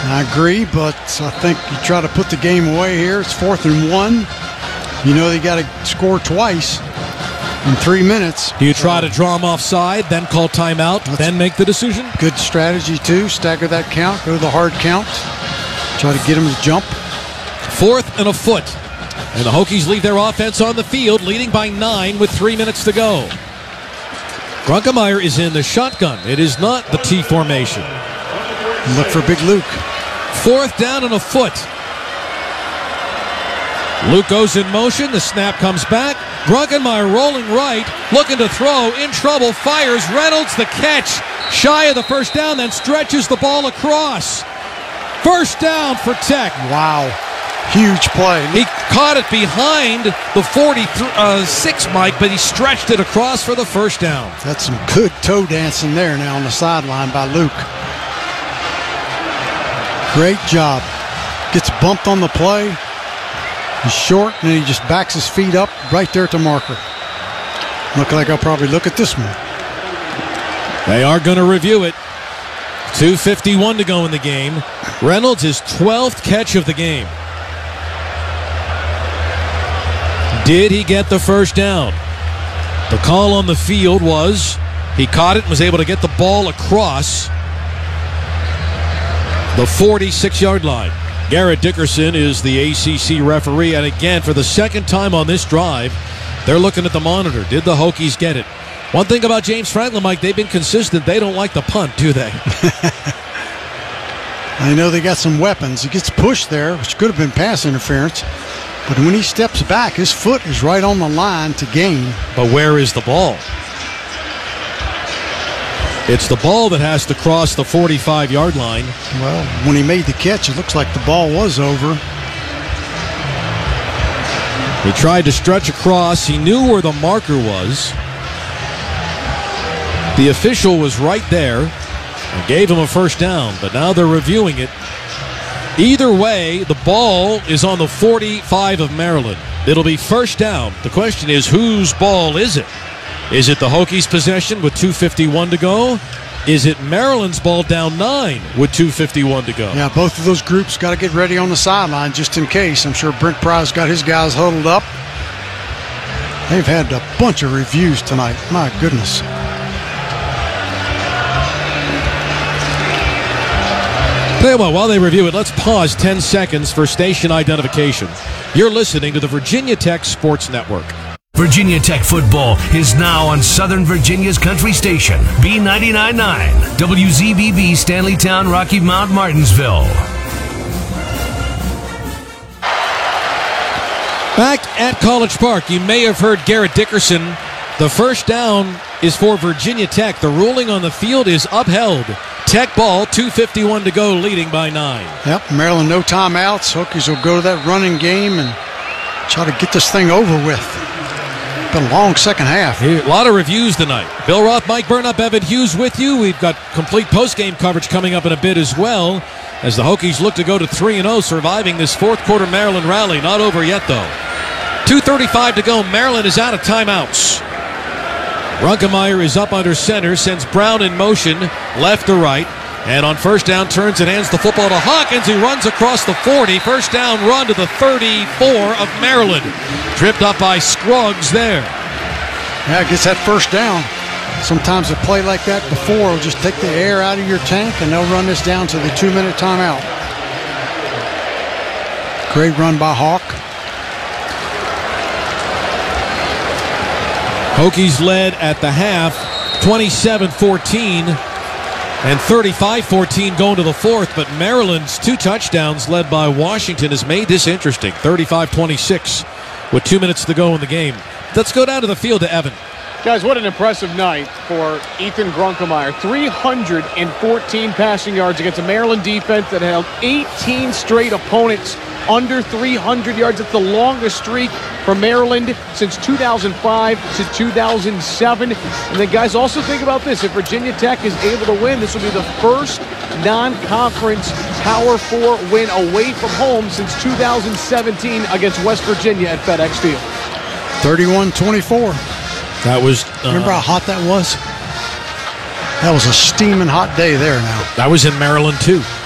I agree, but I think you try to put the game away here. It's 4th and 1. You know they got to score twice in 3 minutes. Do you try to draw them offside, then call timeout, then make the decision? Good strategy, too. Stagger that count. Go to the hard count. Try to get them to jump. 4th and a foot. And the Hokies leave their offense on the field, leading by 9 with 3 minutes to go. Grunkemeyer is in the shotgun. It is not the T formation. Look for Big Luke. 4th down and a foot. Luke goes in motion. The snap comes back. Grunkemeyer rolling right, looking to throw, in trouble, fires. Reynolds the catch, shy of the first down, then stretches the ball across. First down for Tech. Wow. Huge play. He caught it behind the 46, Mike, but he stretched it across for the first down. That's some good toe dancing there now on the sideline by Luke. Great job. Gets bumped on the play. He's short, and then he just backs his feet up right there at the marker. Look like I'll probably look at this one. They are going to review it. 2:51 to go in the game. Reynolds' his 12th catch of the game. Did he get the first down? The call on the field was he caught it and was able to get the ball across the 46-yard line. Garrett Dickerson is the ACC referee, and again, for the second time on this drive, they're looking at the monitor. Did the Hokies get it? One thing about James Franklin, Mike, they've been consistent. They don't like the punt, do they? I know they got some weapons. He gets pushed there, which could have been pass interference. But when he steps back, his foot is right on the line to gain. But where is the ball? It's the ball that has to cross the 45-yard line. Well, when he made the catch, it looks like the ball was over. He tried to stretch across. He knew where the marker was. The official was right there and gave him a first down, but now they're reviewing it. Either way, the ball is on the 45 of Maryland. It'll be first down. The question is, whose ball is it? Is it the Hokies' possession with 2:51 to go? Is it Maryland's ball down 9 with 2:51 to go? Yeah, both of those groups got to get ready on the sideline just in case. I'm sure Brent Pryce got his guys huddled up. They've had a bunch of reviews tonight. My goodness. Tell you what, while they review it, let's pause 10 seconds for station identification. You're listening to the Virginia Tech Sports Network. Virginia Tech football is now on Southern Virginia's country station, B99.9, WZBB Stanleytown, Rocky Mount, Martinsville. Back at College Park, you may have heard Garrett Dickerson. The first down is for Virginia Tech. The ruling on the field is upheld. Tech ball, 2:51 to go, leading by 9. Yep, Maryland no timeouts. Hokies will go to that running game and try to get this thing over with. Been a long second half. A lot of reviews tonight. Bill Roth, Mike Burnop, Evan Hughes with you. We've got complete post-game coverage coming up in a bit as well, as the Hokies look to go to 3-0, surviving this fourth quarter Maryland rally. Not over yet, though. 2:35 to go. Maryland is out of timeouts. Grunkemeyer is up under center, sends Brown in motion, left to right, and on first down turns and hands the football to Hawkins, who runs across the 40. First down run to the 34 of Maryland. Tripped up by Scruggs there. Yeah, gets that first down. Sometimes a play like that before will just take the air out of your tank, and they'll run this down to the 2-minute timeout. Great run by Hawk. Hokies led at the half, 27-14 and 35-14 going to the fourth, but Maryland's 2 touchdowns led by Washington has made this interesting, 35-26 with 2 minutes to go in the game. Let's go down to the field to Evan. Guys, what an impressive night for Ethan Grunkemeyer. 314 passing yards against a Maryland defense that held 18 straight opponents under 300 yards. It's the longest streak for Maryland since 2005 to 2007. And then, guys, also think about this. If Virginia Tech is able to win, this will be the first non-conference Power 4 win away from home since 2017 against West Virginia at FedEx Field. 31-24. That was... Remember how hot that was? That was a steaming hot day there now. That was in Maryland, too.